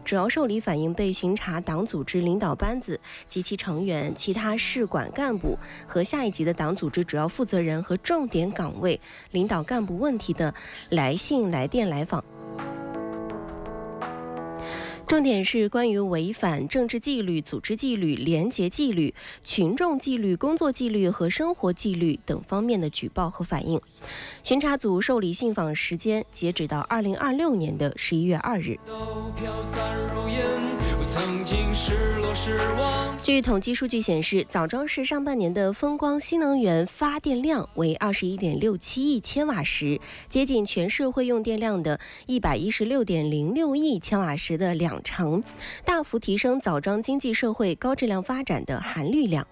主要受理反映被巡查党组织领导班子及其成员、其他市管干部和下一级的党组织主要负责人和重点岗位领导干部问题的来信、来电、来访。重点是关于违反政治纪律、组织纪律、廉洁纪律、群众纪律、工作纪律和生活纪律等方面的举报和反映。巡查组受理信访时间截止到2026年的11月2日。据统计数据显示，枣庄市上半年的风光新能源发电量为21.67亿千瓦时，接近全市会用电量的116.06亿千瓦时的2成，大幅提升枣庄经济社会高质量发展的含绿量。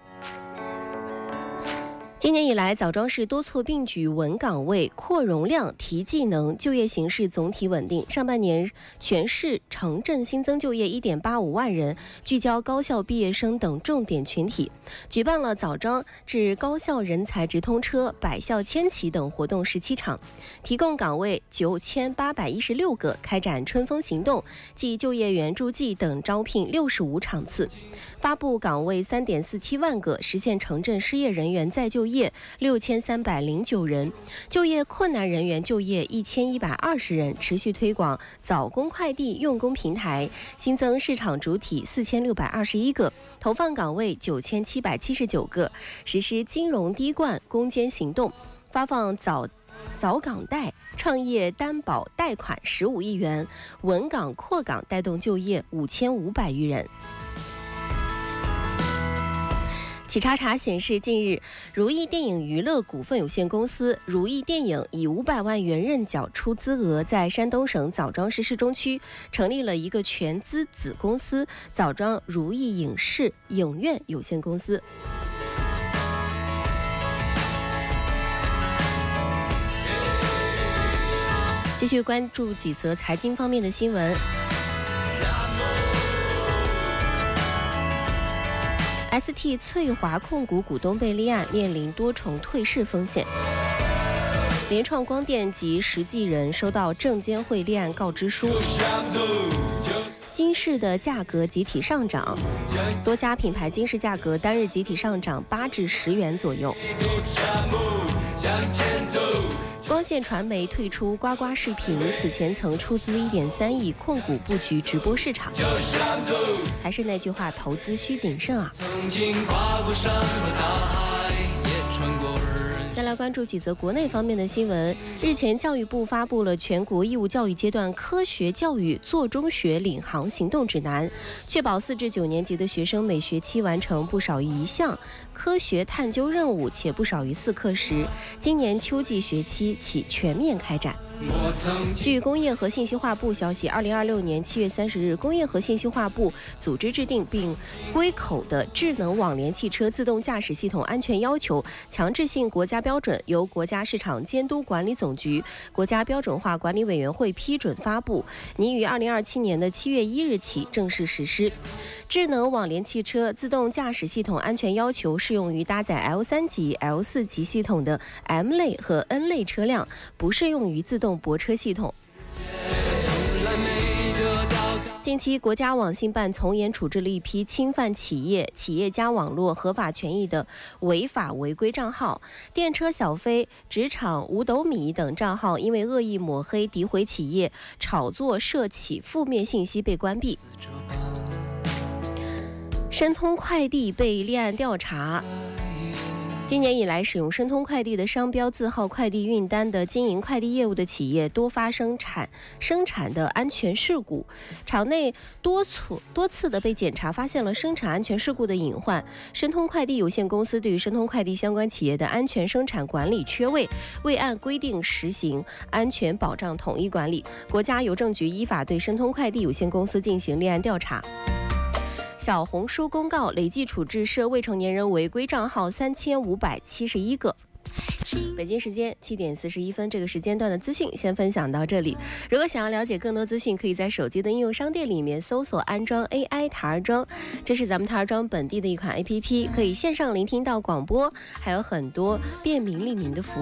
今年以来，枣庄市多措并举稳岗位、扩容量、提技能，就业形势总体稳定。上半年全市城镇新增就业1.85万人，聚焦高校毕业生等重点群体，举办了枣庄至高校人才直通车、百校千旗等活动17场，提供岗位9816个，开展春风行动暨就业援助季等招聘65场次，发布岗位3.47万个，实现城镇失业人员再就业6309人，就业困难人员就业1120人，持续推广枣工快递用工平台，新增市场主体4621个，投放岗位9779个，实施金融低灌攻坚行动，发放枣岗贷、创业担保贷款15亿元，稳岗扩岗带动就业5500余人。企查查显示，近日如意电影娱乐股份有限公司、如意电影以500万元认缴出资额，在山东省枣庄市市中区成立了一个全资子公司——枣庄如意影视影院有限公司。继续关注几则财经方面的新闻。ST 翠华控股股东被立案，面临多重退市风险。联创光电及实际人收到证监会立案告知书。金饰的价格集体上涨，多家品牌金饰价格单日集体上涨8至10元左右。光线传媒退出呱呱视频，此前曾出资1.3亿控股布局直播市场。还是那句话，投资需谨慎啊。再来关注几则国内方面的新闻。日前，教育部发布了全国义务教育阶段科学教育做中学领航行动指南，确保4至9年级的学生每学期完成不少于1项科学探究任务，且不少于4课时。今年秋季学期起全面开展。据工业和信息化部消息，2026年7月30日，工业和信息化部组织制定并归口的智能网联汽车自动驾驶系统安全要求强制性国家标准，由国家市场监督管理总局、国家标准化管理委员会批准发布，拟于2027年的7月1日起正式实施。智能网联汽车自动驾驶系统安全要求适用于搭载 L3 级、L4 级系统的 M 类和 N 类车辆，不适用于自动泊车系统。近期，国家网信办从严处置了一批侵犯企业家网络合法权益的违法违规账号，电车小飞、职场五斗米等账号因为恶意抹黑、诋毁企业、炒作涉企负面信息被关闭。申通快递被立案调查。今年以来，使用申通快递的商标字号快递运单的经营快递业务的企业多发生产的安全事故，场内多次的被检查发现了生产安全事故的隐患。申通快递有限公司对于申通快递相关企业的安全生产管理缺位，未按规定实行安全保障统一管理。国家邮政局依法对申通快递有限公司进行立案调查。小红书公告，累计处置涉未成年人违规账号3571个。北京时间7点41分，这个时间段的资讯先分享到这里。如果想要了解更多资讯，可以在手机的应用商店里面搜索安装 AI 塔儿庄，这是咱们塔儿庄本地的一款 APP， 可以线上聆听到广播，还有很多便民利民的服务。